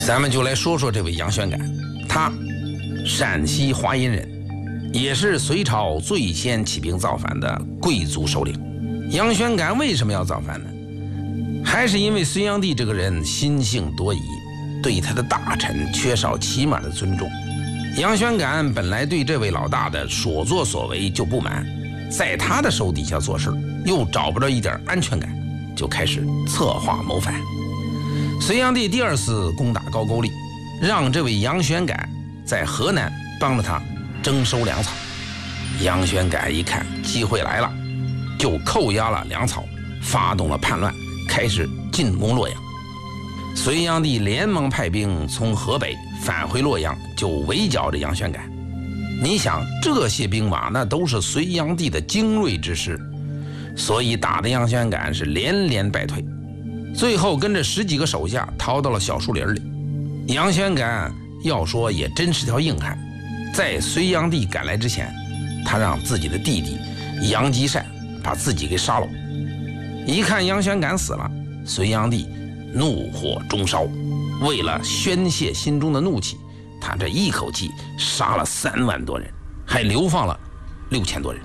咱们就来说说这位杨玄感，他陕西华阴人，也是隋朝最先起兵造反的贵族首领。杨玄感为什么要造反呢？还是因为隋炀帝这个人心性多疑，对他的大臣缺少起码的尊重。杨玄感本来对这位老大的所作所为就不满，在他的手底下做事又找不到一点安全感，就开始策划谋反。隋炀帝第二次攻打高句丽，让这位杨玄感在河南帮着他征收粮草。杨玄感一看机会来了，就扣押了粮草，发动了叛乱，开始进攻洛阳。隋炀帝连忙派兵从河北返回洛阳，就围剿着杨玄感。你想，这些兵马那都是隋炀帝的精锐之师，所以打的杨玄感是连连败退，最后跟着10几个手下逃到了小树林里。杨玄感要说也真是条硬汉，在隋炀帝赶来之前，他让自己的弟弟杨吉善把自己给杀了。一看杨玄感死了，隋炀帝怒火中烧，为了宣泄心中的怒气，他这一口气杀了3万多人，还流放了6000多人。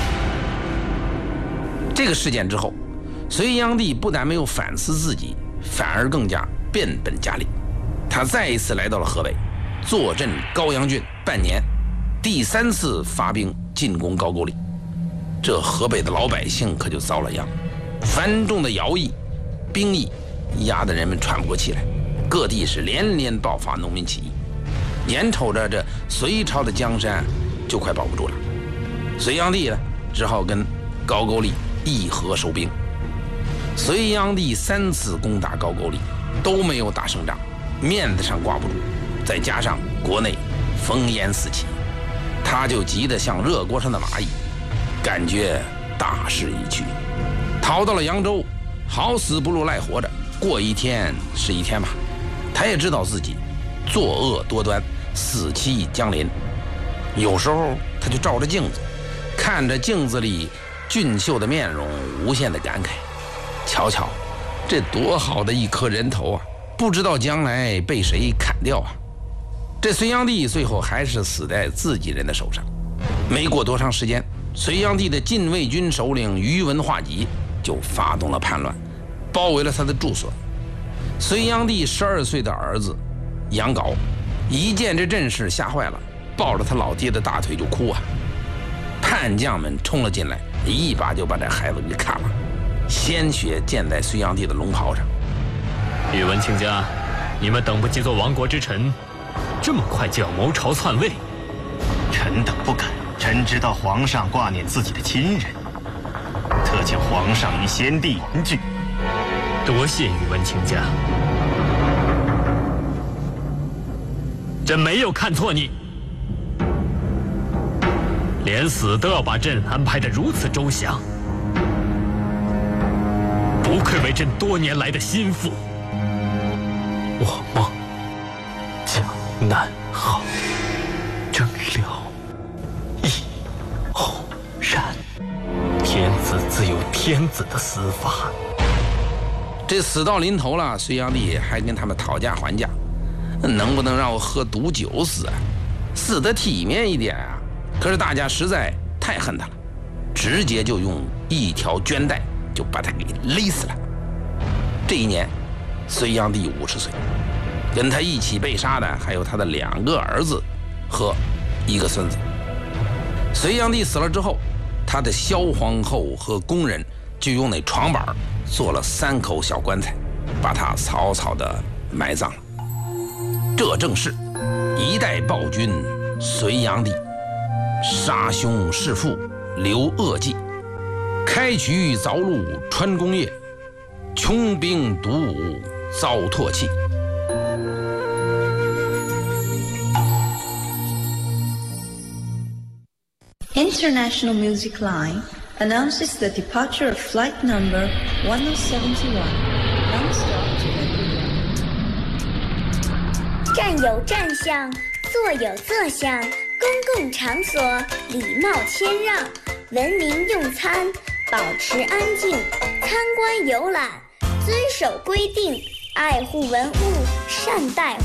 这个事件之后，隋炀帝不但没有反思自己，反而更加变本加厉。他再一次来到了河北，坐镇高阳郡半年，第3次发兵进攻高句丽。这河北的老百姓可就遭了殃，繁重的徭役、兵役压得人们喘不过气来，各地是连连爆发农民起义。眼瞅着这隋朝的江山就快保不住了，隋炀帝呢只好跟高句丽议和收兵。隋炀帝3次攻打高句丽都没有打胜仗，面子上挂不住，再加上国内烽烟四起，他就急得像热锅上的蚂蚁，感觉大势已去，逃到了扬州，好死不如赖活着，过一天是一天吧。他也知道自己作恶多端，死期将临。有时候他就照着镜子，看着镜子里俊秀的面容，无限的感慨，瞧瞧这多好的一颗人头啊，不知道将来被谁砍掉啊。这隋炀帝最后还是死在自己人的手上。没过多长时间，隋炀帝的禁卫军首领宇文化及就发动了叛乱，包围了他的住所。隋炀帝12岁的儿子杨镐一见这阵势吓坏了，抱着他老爹的大腿就哭啊。叛将们冲了进来，一把就把这孩子给砍了，鲜血溅在隋炀帝的龙袍上。 宇文卿家，你们等不及做亡国之臣，这么快就要谋朝篡位？ 臣等不敢，臣知道皇上挂念自己的亲人，特请皇上与先帝联聚。 多谢宇文卿家，朕没有看错你，连死都要把朕安排得如此周详，不愧为朕多年来的心腹。 我梦江南好，征了亦后然。天子自有天子的死法。 这死到临头了，隋炀帝还跟他们讨价还价，能不能让我喝毒酒死啊？死得体面一点啊！可是大家实在太恨他了，直接就用一条绢带就把他给勒死了。这一年，隋炀帝50岁，跟他一起被杀的还有他的2个儿子和1个孙子。隋炀帝死了之后，他的萧皇后和宫人就用那床板做了3口小棺材，把他草草的埋葬了。这正是一代暴君隋炀帝，杀兄弑父留恶迹，开渠凿路穿功业，穷兵黩武遭唾弃。 International Music Line announces the departure of flight number 1071, non-stop to Vancouver. 站有站相，坐有坐相，公共场所礼貌谦让，文明用餐，保持安静，参观游览，遵守规定，爱护文物，善待